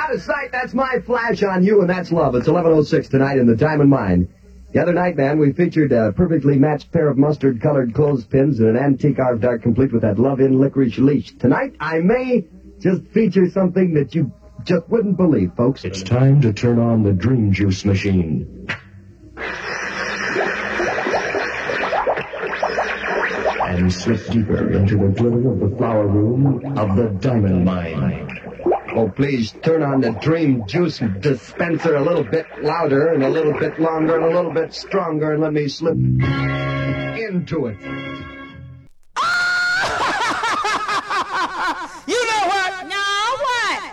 Out of sight, that's my flash on you, and that's love. It's 11:06 tonight in the Diamond Mine. The other night, man, we featured a perfectly matched pair of mustard-colored clothespins and an antique carved art complete with that love-in licorice leash. Tonight, I may just feature something that you just wouldn't believe, folks. It's time to turn on the Dream Juice machine. And slip deeper into the glow of the flower room of the Diamond Mine. Oh, please turn on the Dream Juice dispenser a little bit louder and a little bit longer and a little bit stronger and let me slip into it.